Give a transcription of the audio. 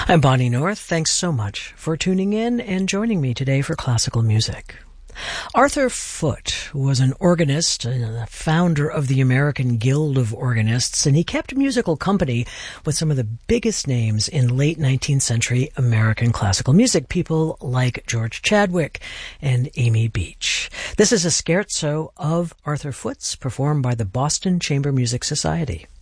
I'm Bonnie North. Thanks so much for tuning in and joining me today for classical music. Arthur Foote was an organist and the founder of the American Guild of Organists, and he kept musical company with some of the biggest names in late 19th century American classical music, people like George Chadwick and Amy Beach. This is a scherzo of Arthur Foote's performed by the Boston Chamber Music Society.